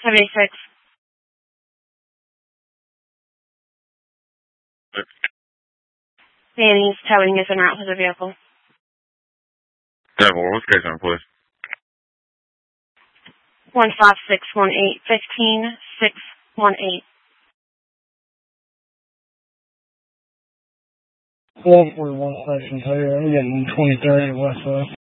76. Danny's towing is en route to the vehicle. Devil, what's case number, please? 15618 15618. 141 Section 2, I'm getting 2030 West Side.